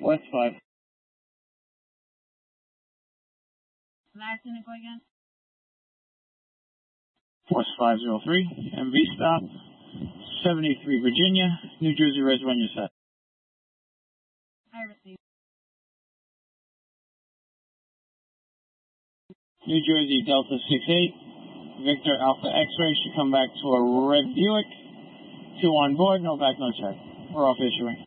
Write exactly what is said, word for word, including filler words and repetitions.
West five. Last unit, go again. West five zero three, M V stop, seventy-three Virginia, New Jersey res when you're set. I received. New Jersey Delta six eight, Victor Alpha X-ray should come back to a red Buick. Two on board, no back, no check. We're off issuing.